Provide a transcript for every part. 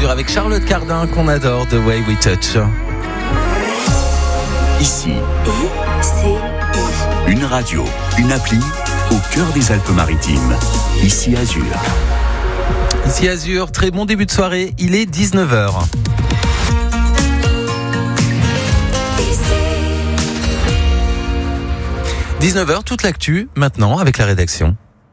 Azur avec Charlotte Cardin qu'on adore, The Way We Touch. Ici, une radio, une appli au cœur des Alpes-Maritimes. Ici Azur. Ici Azur, très bon début de soirée, il est 19h. « 19h, toute l'actu, maintenant, avec la rédaction. »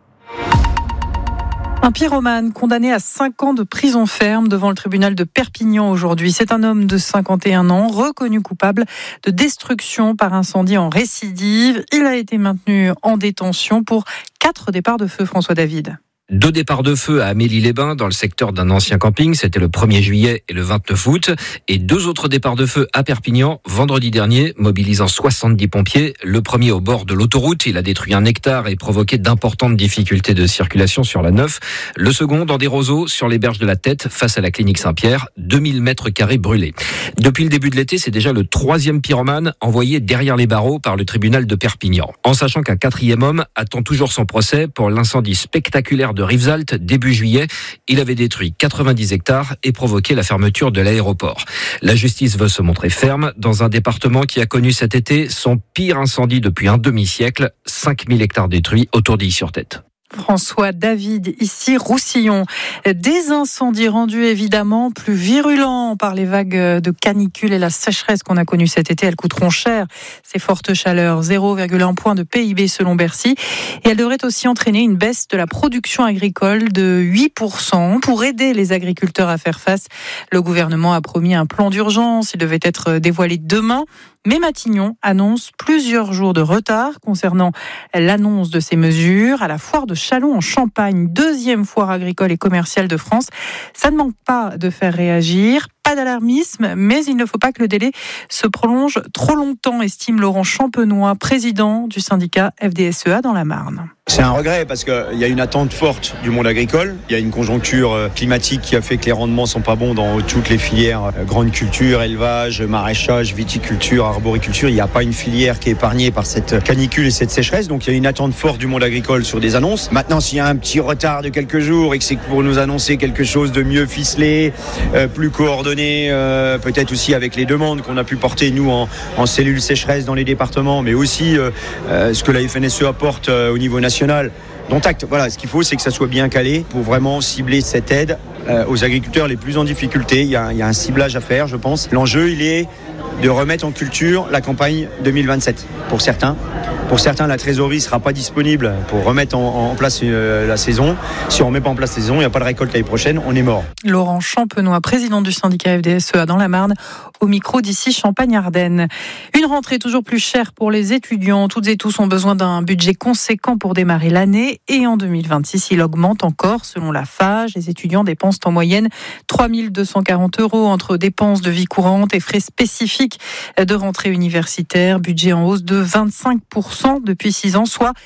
Un pyromane condamné à 5 ans de prison ferme devant le tribunal de Perpignan aujourd'hui. C'est un homme de 51 ans, reconnu coupable de destruction par incendie en récidive. Il a été maintenu en détention pour 4 départs de feu, François David. 2 départs de feu à Amélie-les-Bains dans le secteur d'un ancien camping, c'était le 1er juillet et le 29 août, et 2 autres départs de feu à Perpignan vendredi dernier, mobilisant 70 pompiers. Le premier au bord de l'autoroute, il a détruit 1 hectare et provoqué d'importantes difficultés de circulation sur la 9. Le second dans des roseaux sur les berges de la Tête, face à la clinique Saint-Pierre, 2000 mètres carrés brûlés. Depuis le début de l'été, c'est déjà le 3e pyromane envoyé derrière les barreaux par le tribunal de Perpignan. En sachant qu'un 4e homme attend toujours son procès pour l'incendie spectaculaire de Rivesaltes début juillet. Il avait détruit 90 hectares et provoqué la fermeture de l'aéroport. La justice veut se montrer ferme dans un département qui a connu cet été son pire incendie depuis un demi-siècle, 5000 hectares détruits autour d'Illy-sur-Tête. François David, ici Roussillon. Des incendies rendus évidemment plus virulents par les vagues de canicule et la sécheresse qu'on a connues cet été. Elles coûteront cher, ces fortes chaleurs, 0,1 point de PIB selon Bercy. Et elles devraient aussi entraîner une baisse de la production agricole de 8%. Pour aider les agriculteurs à faire face, le gouvernement a promis un plan d'urgence. Il devait être dévoilé demain. Mais Matignon annonce plusieurs jours de retard concernant l'annonce de ces mesures à la foire de Châlons en Champagne, 2e foire agricole et commerciale de France. Ça ne manque pas de faire réagir. Pas d'alarmisme, mais il ne faut pas que le délai se prolonge trop longtemps, estime Laurent Champenois, président du syndicat FDSEA dans la Marne. C'est un regret parce qu'il y a une attente forte du monde agricole. Il y a une conjoncture climatique qui a fait que les rendements sont pas bons dans toutes les filières. Grande culture, élevage, maraîchage, viticulture, arboriculture. Il n'y a pas une filière qui est épargnée par cette canicule et cette sécheresse. Donc il y a une attente forte du monde agricole sur des annonces. Maintenant, s'il y a un petit retard de quelques jours et que c'est pour nous annoncer quelque chose de mieux ficelé, plus coordonné, peut-être aussi avec les demandes qu'on a pu porter nous en cellule sécheresse dans les départements, mais aussi ce que la FNSE apporte au niveau national. Dont acte. Voilà, ce qu'il faut, c'est que ça soit bien calé pour vraiment cibler cette aide aux agriculteurs les plus en difficulté. Il y a un ciblage à faire, je pense. L'enjeu, il est de remettre en culture la campagne 2027 pour certains. Pour certains, la trésorerie ne sera pas disponible pour remettre en place la saison. Si on ne remet pas en place la saison, il n'y a pas de récolte l'année prochaine, on est mort. Laurent Champenois, président du syndicat FDSEA dans la Marne, au micro d'ici Champagne-Ardenne. Une rentrée toujours plus chère pour les étudiants. Toutes et tous ont besoin d'un budget conséquent pour démarrer l'année. Et en 2026, il augmente encore. Selon la FAGE, les étudiants dépensent en moyenne 3 240 € entre dépenses de vie courante et frais spécifiques de rentrée universitaire. Budget en hausse de 25% depuis 6 ans, soit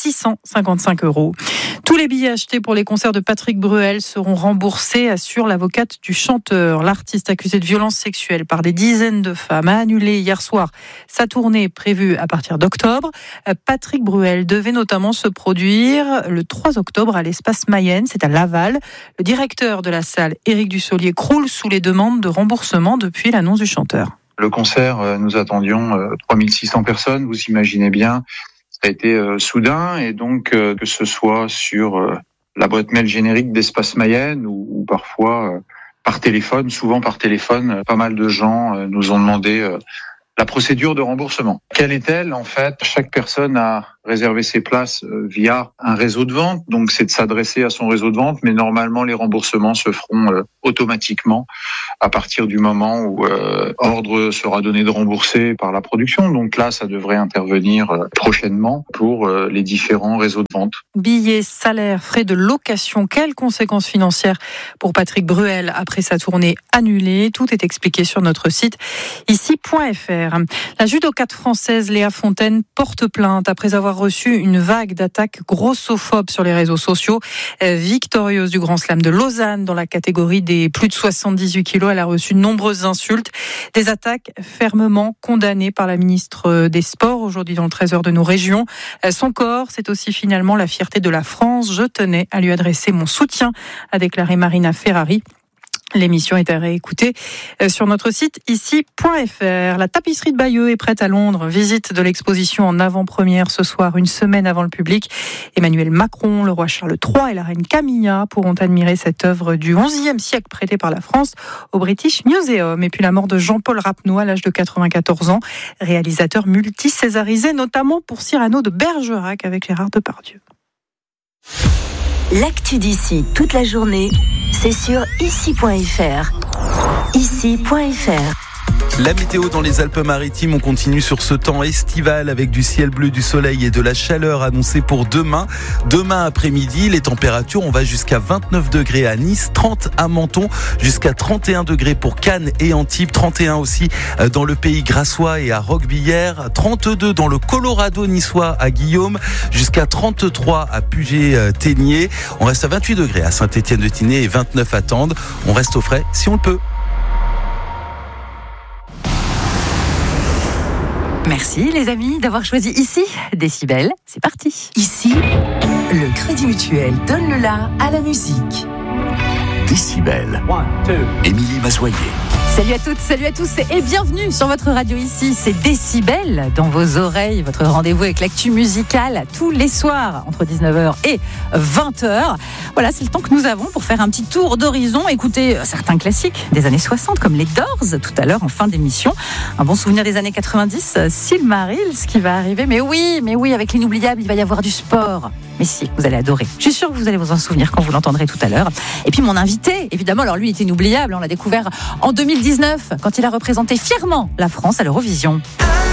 655 €. Tous les billets achetés pour les concerts de Patrick Bruel seront remboursés, assure l'avocate du chanteur. L'artiste accusé de violences sexuelles par des dizaines de femmes a annulé hier soir sa tournée prévue à partir d'octobre. Patrick Bruel devait notamment se produire le 3 octobre à l'Espace Mayenne, c'est à Laval. Le directeur de la salle, Éric Dussolier, croule sous les demandes de remboursement depuis l'annonce du chanteur. Le concert, nous attendions 3600 personnes, vous imaginez bien, ça a été soudain, et donc que ce soit sur la boîte mail générique d'Espace Mayenne ou parfois par téléphone, souvent par téléphone, pas mal de gens nous ont demandé la procédure de remboursement. Quelle est-elle ? En fait, chaque personne a réservé ses places via un réseau de vente, donc c'est de s'adresser à son réseau de vente, mais normalement les remboursements se feront automatiquement à partir du moment où ordre sera donné de rembourser par la production. Donc là, ça devrait intervenir prochainement pour les différents réseaux de vente. Billets, salaires, frais de location, quelles conséquences financières pour Patrick Bruel après sa tournée annulée ? Tout est expliqué sur notre site ici.fr. La judokate française Léa Fontaine porte plainte après avoir reçu une vague d'attaques grossophobes sur les réseaux sociaux. Victorieuse du Grand Slam de Lausanne dans la catégorie des plus de 78 kilos, elle a reçu de nombreuses insultes. Des attaques fermement condamnées par la ministre des Sports aujourd'hui dans le Trésor de nos régions. Son corps, c'est aussi finalement la fierté de la France. Je tenais à lui adresser mon soutien, a déclaré Marina Ferrari. L'émission est à réécouter sur notre site ici.fr. La tapisserie de Bayeux est prête à Londres. Visite de l'exposition en avant-première ce soir, une semaine avant le public. Emmanuel Macron, le roi Charles III et la reine Camilla pourront admirer cette œuvre du XIe siècle prêtée par la France au British Museum. Et puis la mort de Jean-Paul Rapneau à l'âge de 94 ans, réalisateur multi-césarisé, notamment pour Cyrano de Bergerac avec Gérard Depardieu. L'actu d'ici toute la journée, c'est sur ici.fr. Ici.fr. La météo dans les Alpes-Maritimes, on continue sur ce temps estival avec du ciel bleu, du soleil et de la chaleur annoncée pour demain. Demain après-midi, les températures, on va jusqu'à 29 degrés à Nice, 30 à Menton, jusqu'à 31 degrés pour Cannes et Antibes, 31 aussi dans le Pays Grassois et à Roquebillière, 32 dans le Colorado niçois à Guillaume, jusqu'à 33 à Puget-Théniers. On reste à 28 degrés à Saint-Étienne-de-Tinée et 29 à Tende. On reste au frais si on le peut. Merci les amis d'avoir choisi ici Décibel. C'est parti. Ici, le Crédit Mutuel donne le la à la musique. Décibel. Émilie Mazoyer. Salut à toutes, salut à tous et bienvenue sur votre radio ici. C'est Décibel dans vos oreilles, votre rendez-vous avec l'actu musicale tous les soirs entre 19h et 20h. Voilà, c'est le temps que nous avons pour faire un petit tour d'horizon, écouter certains classiques des années 60 comme les Doors tout à l'heure en fin d'émission. Un bon souvenir des années 90, Silmarils qui va arriver. Mais oui, avec l'inoubliable, il va y avoir du sport. Mais si, vous allez adorer. Je suis sûre que vous allez vous en souvenir quand vous l'entendrez tout à l'heure. Et puis mon invité, évidemment, alors lui il est inoubliable, on l'a découvert en 2019 quand il a représenté fièrement la France à l'Eurovision.